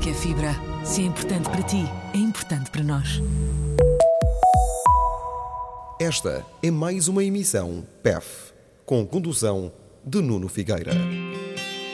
que é fibra. Se é importante para ti, é importante para nós. Esta é mais uma emissão PEF, com condução de Nuno Figueira.